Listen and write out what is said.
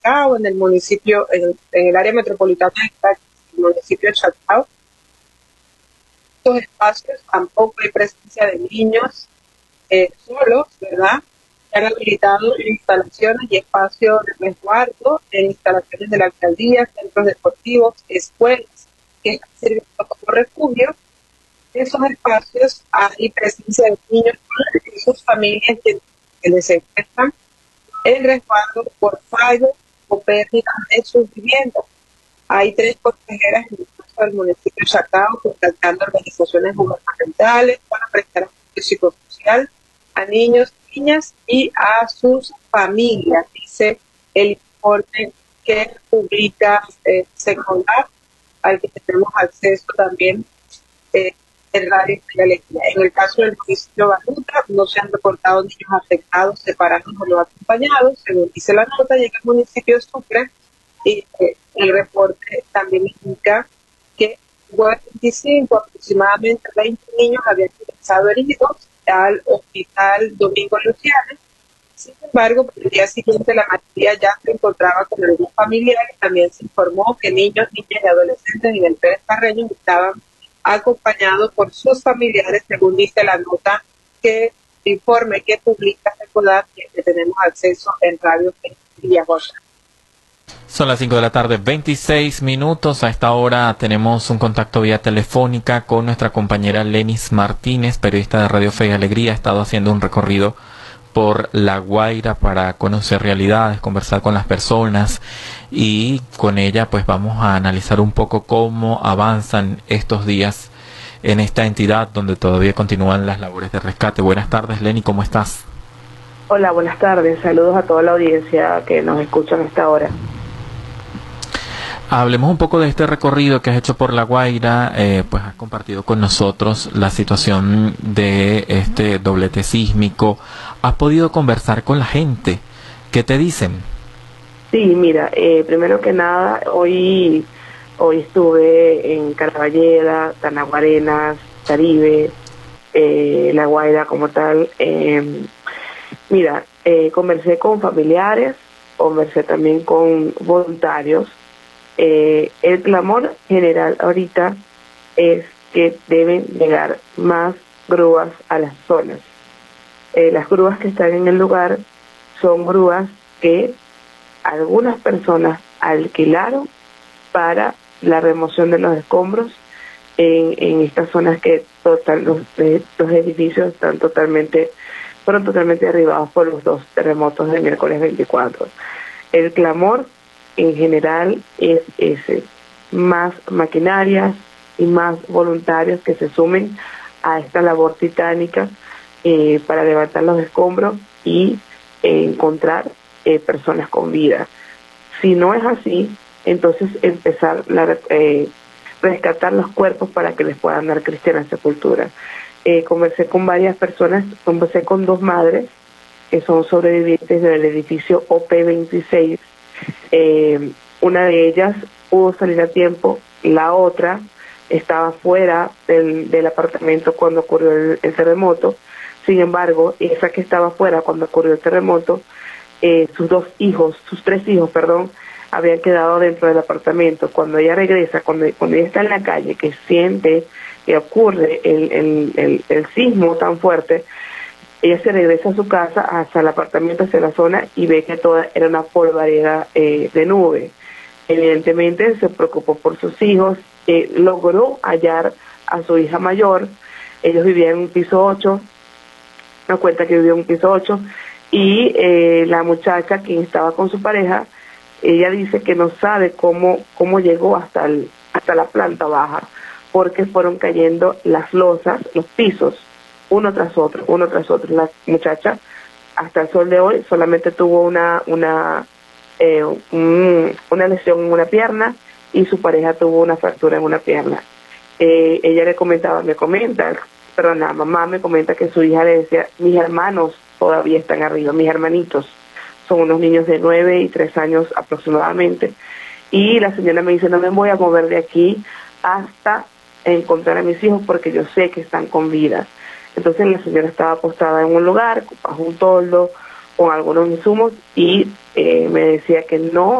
Chacao, en el municipio, en el área metropolitana del municipio de Chacao. Estos espacios tampoco hay presencia de niños solos, ¿verdad? Se han habilitado instalaciones y espacios de resguardo en instalaciones de la alcaldía, centros deportivos, escuelas que están sirviendo como refugio. En esos espacios hay presencia de niños y sus familias que les encuentran en resguardo por fallo o pérdida de sus viviendas. Hay 3 consejeras en el caso del municipio de Chacao contactando organizaciones gubernamentales para prestar apoyo psicosocial a niños, niñas y a sus familias, dice el informe que publica Secondar, al que tenemos acceso también en Radio Fe y Alegría. En el caso del municipio de Baruta, no se han reportado niños afectados, separados o no acompañados, según dice la nota, y en el municipio de Sucre, y el reporte también indica que 25, aproximadamente 20 niños habían ingresado heridos al hospital Domingo Luciano. Sin embargo, por el día siguiente la mayoría ya se encontraba con algún familiar. También se informó que niños, niñas y adolescentes en el Pérez Carreño estaban acompañados por sus familiares, según dice la nota que informe que publica Secodar, que tenemos acceso en Radio Villagosa. Son las 5 de la tarde, 26 minutos. A esta hora tenemos un contacto vía telefónica con nuestra compañera Lenis Martínez, periodista de Radio Fe y Alegría. Ha estado haciendo un recorrido por La Guaira para conocer realidades, conversar con las personas, y con ella pues vamos a analizar un poco cómo avanzan estos días en esta entidad donde todavía continúan las labores de rescate. Buenas tardes, Leni, ¿cómo estás? Hola, buenas tardes. Saludos a toda la audiencia que nos escucha a esta hora. Hablemos un poco de este recorrido que has hecho por La Guaira. Pues has compartido con nosotros la situación de este doblete sísmico. ¿Has podido conversar con la gente? ¿Qué te dicen? Sí, mira, primero que nada, hoy estuve en Caraballeda, Tanaguarenas, Caribe, La Guaira como tal. Mira, conversé con familiares, conversé también con voluntarios. El clamor general ahorita es que deben llegar más grúas a las zonas. Las grúas que están en el lugar son grúas que algunas personas alquilaron para la remoción de los escombros en estas zonas que los edificios fueron totalmente derribados por los 2 terremotos del miércoles 24. El clamor en general es ese: más maquinarias y más voluntarios que se sumen a esta labor titánica para levantar los escombros y encontrar personas con vida. Si no es así, entonces empezar rescatar los cuerpos para que les puedan dar cristiana sepultura. Conversé con varias personas, conversé con 2 madres que son sobrevivientes del edificio OP26. Una de ellas pudo salir a tiempo, la otra estaba fuera del apartamento cuando ocurrió el terremoto. Sin embargo, esa que estaba fuera cuando ocurrió el terremoto, sus 3 hijos, habían quedado dentro del apartamento. Cuando ella regresa, cuando ella está en la calle, que siente que ocurre el sismo tan fuerte, ella se regresa a su casa, hasta el apartamento, hacia la zona, y ve que toda era una polvareda de nube. Evidentemente se preocupó por sus hijos, logró hallar a su hija mayor. Ellos vivían en un piso 8, nos cuenta que vivía en un piso 8, y la muchacha, quien estaba con su pareja, ella dice que no sabe cómo llegó hasta la planta baja, porque fueron cayendo las losas, los pisos, uno tras otro. La muchacha, hasta el sol de hoy, solamente tuvo una lesión en una pierna, y su pareja tuvo una fractura en una pierna. Ella la mamá me comenta que su hija le decía: mis hermanos todavía están arriba, mis hermanitos. Son unos niños de 9 y 3 años aproximadamente. Y la señora me dice: no me voy a mover de aquí hasta encontrar a mis hijos, porque yo sé que están con vida. Entonces la señora estaba postada en un lugar, bajo un toldo, con algunos insumos y me decía que no